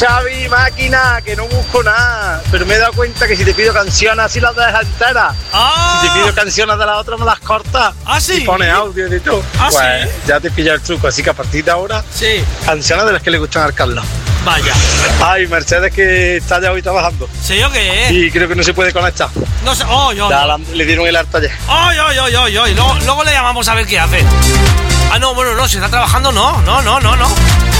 Xavi, máquina, que no busco nada, pero me he dado cuenta que si te pido canciones así las dejas enteras. Si te pido canciones de las otras me las cortas. ¿Sí? Y pones audio y todo. Pues ¿sí? ya te pilla el truco, así que a partir de ahora, canciones de las que le gustan al Carlos. Vaya. Ay, Mercedes que está ya hoy trabajando. ¿Sí o qué? Y creo que no se puede conectar. No sé, le dieron el harto ayer. Luego le llamamos a ver qué hace. No, bueno, no, si está trabajando, no.